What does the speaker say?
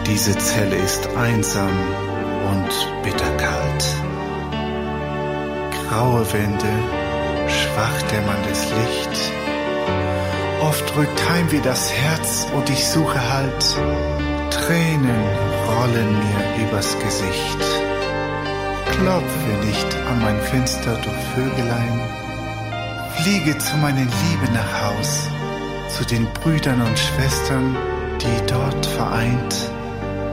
Diese Zelle ist einsam und bitterkalt. Graue Wände, schwach dämmerndes Licht. Oft drückt Heimweh das Herz und ich suche Halt. Tränen rollen mir übers Gesicht. Klopfe nicht an mein Fenster, du Vögelein. Fliege zu meinen Lieben nach Haus, zu den Brüdern und Schwestern, die dort vereint